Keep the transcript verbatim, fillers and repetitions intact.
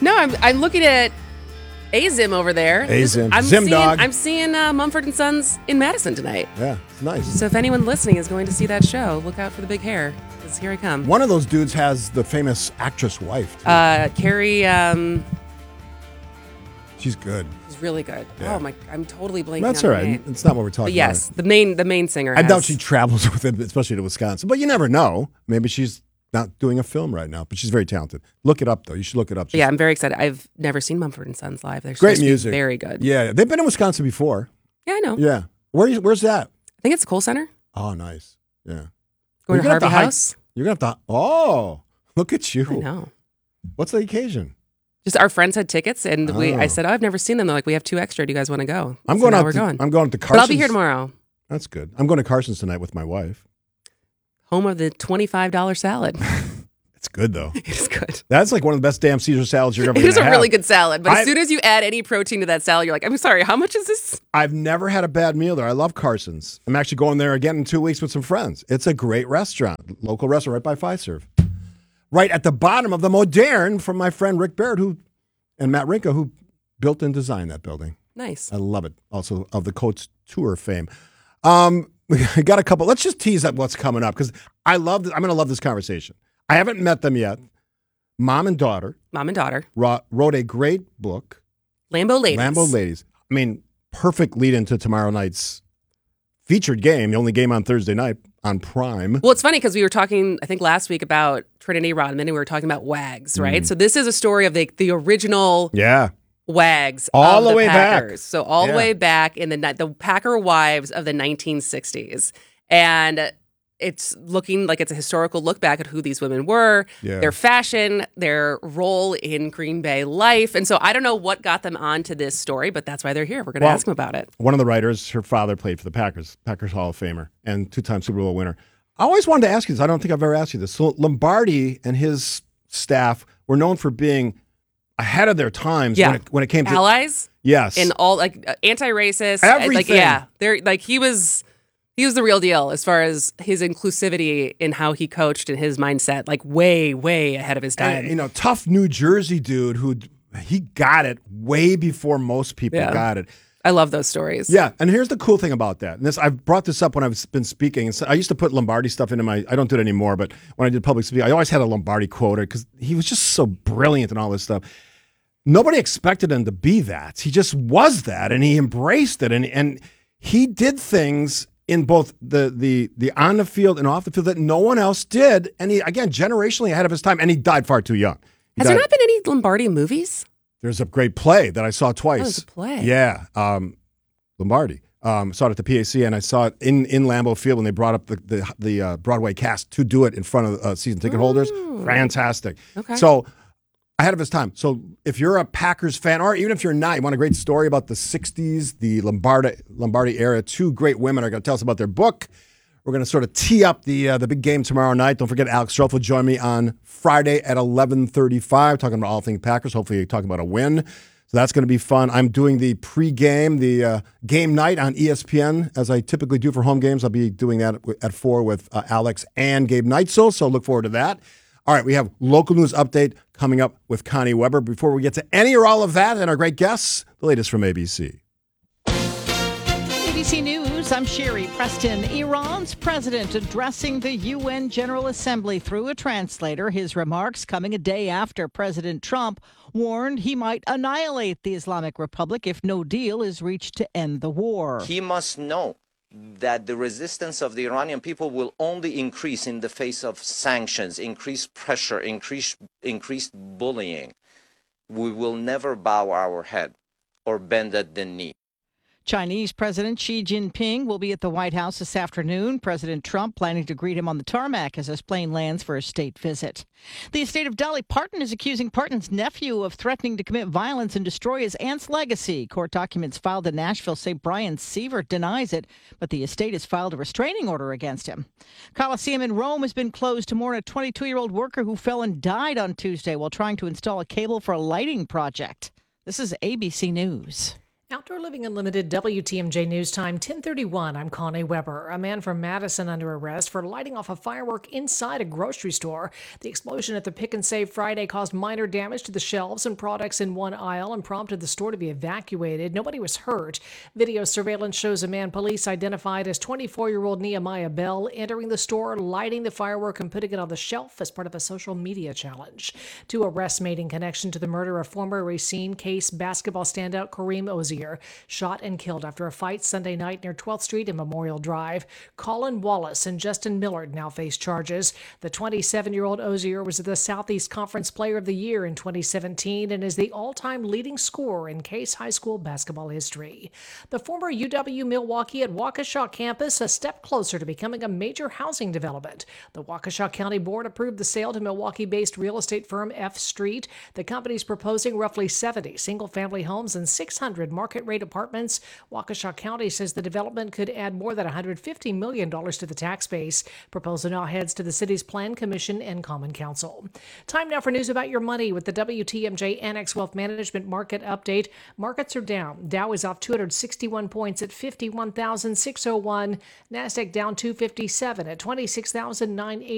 No, I'm I'm looking at Azim over there. Azim. I'm Zim seeing, dog. I'm seeing uh, Mumford and Sons in Madison tonight. Yeah, it's nice. So if anyone listening is going to see that show, look out for the big hair, because here I come. One of those dudes has the famous actress wife, too. Uh, Carrie, um, she's good. she's really good. Yeah. Oh my, I'm totally blanking That's on all her right. name. It's not what we're talking But yes, the main the main singer. about. I has, doubt she travels with him, especially to Wisconsin. But you never know. Maybe she's not doing a film right now, but she's very talented. Look it up, though. You should look it up. She's Yeah, I'm very excited. I've never seen Mumford and Sons live. They're great supposed to be music. very good. Yeah, they've been in Wisconsin before. Yeah, I know. Yeah. Where? Where's that? I think it's the Kohl Center. Oh, nice. Yeah. Going You're to gonna have Harvey to hike- House. You're going to have to. Oh, look at you. I know. What's the occasion? Just our friends had tickets, and we. Oh. I said, "Oh, I've never seen them." They're like, "We have two extra. Do you guys want to go?" I'm So going now out. We're to, going. I'm going to Carson's. But I'll be here tomorrow. That's good. I'm going to Carson's tonight with my wife. Home of the twenty-five dollar salad. It's good, though. It's good. That's like one of the best damn Caesar salads you're ever It going is to a have. really good salad, but I- as soon as you add any protein to that salad, you're like, I'm sorry, how much is this? I've never had a bad meal there. I love Carson's. I'm actually going there again in two weeks with some friends. It's a great restaurant, local restaurant right by Fiserv. Right at the bottom of the Moderne from my friend Rick Barrett who, and Matt Rinka, who built and designed that building. Nice. I love it. Also of the Coach Tour fame. Um, we got a couple. Let's just tease up what's coming up because I love. This, I'm going to love this conversation. I haven't met them yet. Mom and daughter Mom and daughter. wrote, wrote a great book. Lambo Ladies. Lambo Ladies. I mean, perfect lead into tomorrow night's featured game, the only game on Thursday night on Prime. Well, it's funny because we were talking, I think last week about Trinity Rodman, and we were talking about Wags, right? Mm. So this is a story of the the original Yeah. Wags All of the way back. Packers. So all Yeah. the way back in the ni- the Packer wives of the nineteen sixties, and it's looking like it's a historical look back at who these women were, Yeah. their fashion, their role in Green Bay life, and so I don't know what got them onto this story, but that's why they're here. We're going to Well, ask them about it. One of the writers, her father played for the Packers, Packers Hall of Famer, and two-time Super Bowl winner. I always wanted to ask you this. I don't think I've ever asked you this. So Lombardi and his staff were known for being ahead of their times Yeah. when, it, when it came to Allies yes, and all like uh, anti-racist, uh, like Everything. yeah, they're like he was. He was the real deal as far as his inclusivity in how he coached and his mindset, like way, way ahead of his time. And, you know, tough New Jersey dude who he got it way before most people Yeah. got it. I love those stories. Yeah, and here's the cool thing about that. And this I've brought this up when I've been speaking. And so I used to put Lombardi stuff into my. I don't do it anymore, but when I did public speaking, I always had a Lombardi quote because he was just so brilliant and all this stuff. Nobody expected him to be that. He just was that, and he embraced it, and and he did things in both the the the on the field and off the field that no one else did. And he again generationally ahead of his time, and he died far too young. He Has died- there not been any Lombardi movies? There's a great play that I saw twice. Oh, there's a play. Yeah, um, Lombardi. Um, saw it at the P A C, and I saw it in, in Lambeau Field when they brought up the the, the uh, Broadway cast to do it in front of uh, season ticket holders. Fantastic. Okay. So ahead of his time. So if you're a Packers fan, or even if you're not, you want a great story about the sixties, the Lombardi Lombardi era. Two great women are going to tell us about their book. We're going to sort of tee up the uh, the big game tomorrow night. Don't forget, Alex Strofe will join me on Friday at eleven thirty-five, talking about all things Packers. Hopefully, talking about a win. So that's going to be fun. I'm doing the pregame, the uh, game night on E S P N, as I typically do for home games. I'll be doing that at four with uh, Alex and Gabe Neitzel, so look forward to that. All right, we have local news update coming up with Connie Weber. Before we get to any or all of that and our great guests, the latest from A B C. A B C News, I'm Sherry Preston. Iran's president addressing the U N General Assembly through a translator. His remarks coming a day after President Trump warned he might annihilate the Islamic Republic if no deal is reached to end the war. He must know that the resistance of the Iranian people will only increase in the face of sanctions, increased pressure, increased, increased bullying. We will never bow our head or bend at the knee. Chinese President Xi Jinping will be at the White House this afternoon. President Trump planning to greet him on the tarmac as his plane lands for a state visit. The estate of Dolly Parton is accusing Parton's nephew of threatening to commit violence and destroy his aunt's legacy. Court documents filed in Nashville say Brian Sievert denies it, but the estate has filed a restraining order against him. Coliseum in Rome has been closed to mourn a twenty-two-year-old worker who fell and died on Tuesday while trying to install a cable for a lighting project. This is A B C News. Outdoor Living Unlimited, W T M J News Time, ten thirty-one. I'm Connie Weber. A man from Madison under arrest for lighting off a firework inside a grocery store. The explosion at the Pick and Save Friday caused minor damage to the shelves and products in one aisle and prompted the store to be evacuated. Nobody was hurt. Video surveillance shows a man police identified as twenty-four-year-old Nehemiah Bell entering the store, lighting the firework and putting it on the shelf as part of a social media challenge. Two arrests made in connection to the murder of former Racine Case basketball standout Kareem Ozier, shot and killed after a fight Sunday night near twelfth Street and Memorial Drive. Colin Wallace and Justin Millard now face charges. The twenty-seven-year-old Ozier was the Southeast Conference Player of the Year in twenty seventeen and is the all-time leading scorer in Case High School basketball history. The former U W Milwaukee at Waukesha campus a step closer to becoming a major housing development. The Waukesha County Board approved the sale to Milwaukee-based real estate firm F Street. The company is proposing roughly seventy single-family homes and six hundred market-rate apartments. Waukesha County says the development could add more than one hundred fifty million dollars to the tax base. Proposal now heads to the city's Plan Commission and Common Council. Time now for news about your money with the W T M J Annex Wealth Management Market Update. Markets are down. Dow is off two hundred sixty-one points at fifty-one thousand six hundred one. NASDAQ down two hundred fifty-seven at twenty-six thousand nine hundred eighty.